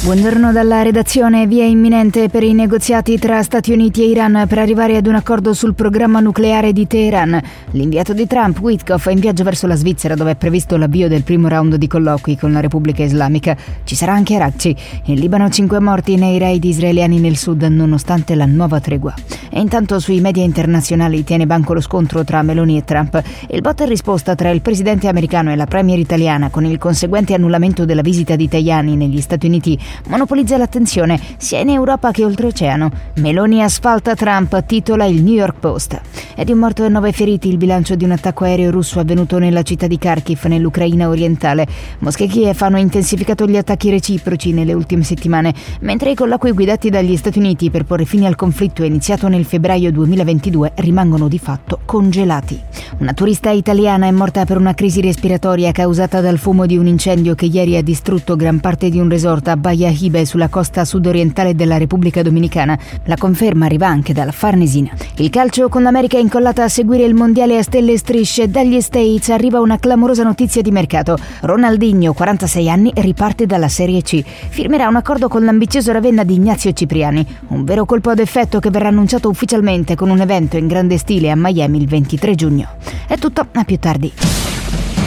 Buongiorno dalla redazione. Via imminente per i negoziati tra Stati Uniti e Iran per arrivare ad un accordo sul programma nucleare di Teheran. L'inviato di Trump, Witkoff, è in viaggio verso la Svizzera, dove è previsto l'avvio del primo round di colloqui con la Repubblica Islamica. Ci sarà anche Arakci. In Libano 5 morti nei raid israeliani nel sud, nonostante la nuova tregua. E intanto sui media internazionali tiene banco lo scontro tra Meloni e Trump. Il botta e risposta tra il presidente americano e la premier italiana, con il conseguente annullamento della visita di Tajani negli Stati Uniti, monopolizza l'attenzione sia in Europa che oltreoceano. Meloni asfalta Trump, titola il New York Post. È di un morto e 9 feriti il bilancio di un attacco aereo russo avvenuto nella città di Kharkiv, nell'Ucraina orientale. Mosca e Kiev hanno intensificato gli attacchi reciproci nelle ultime settimane, mentre i colloqui guidati dagli Stati Uniti per porre fine al conflitto iniziato nel febbraio 2022 rimangono di fatto congelati. Una turista italiana è morta per una crisi respiratoria causata dal fumo di un incendio che ieri ha distrutto gran parte di un resort a Bahia Hibe, sulla costa sudorientale della Repubblica Dominicana. La conferma arriva anche dalla Farnesina. Il calcio, con l'America incollata a seguire il mondiale a stelle e strisce. Dagli States arriva una clamorosa notizia di mercato. Ronaldinho, 46 anni, riparte dalla Serie C. Firmerà un accordo con l'ambizioso Ravenna di Ignazio Cipriani. Un vero colpo ad effetto che verrà annunciato ufficialmente con un evento in grande stile a Miami il 23 giugno. È tutto, a più tardi.